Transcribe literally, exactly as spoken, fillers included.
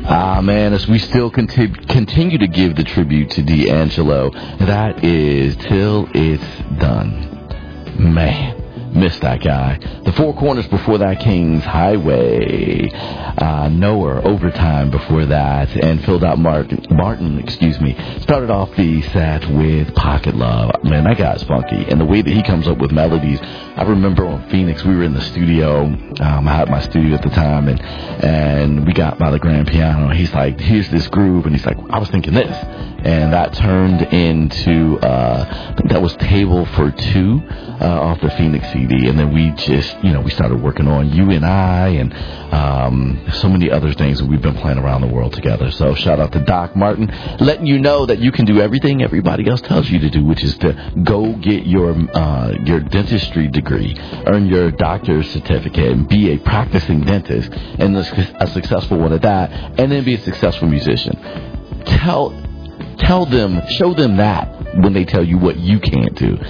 Ah, man, as we still conti- continue to give the tribute to D'Angelo, that is Till It's Done. Man, missed that guy. The Four Corners before that, King's Highway. Uh, Knower, Overtime before that, and Filled Out Martin, Martin, excuse me, started off the set with Pocket Love. Man, that guy's funky, and the way that he comes up with melodies. I remember on Phoenix, we were in the studio. Um, I had my studio at the time, and and we got by the grand piano. And he's like, "Here's this groove," and he's like, "I was thinking this," and that turned into uh, I think that was Table for Two uh, off the Phoenix C D, and then we just, you know, we started working on You and I, and um, so many other things that we've been playing around the world together. So shout out to Doc Martin, letting you know that you can do everything everybody else tells you to do, which is to go get your uh, your dentistry degree, earn your doctor's certificate, and be a practicing dentist, and a successful one at that, and then be a successful musician. Tell, tell them, show them that when they tell you what you can't do.